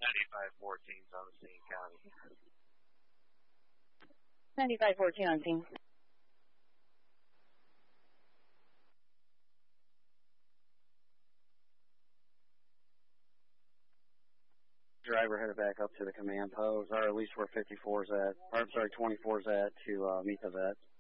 9514's on the scene, County. 9514 on scene. Driver headed back up to the command post, or at least where 54's at, or I'm sorry, 24's at to meet the vet.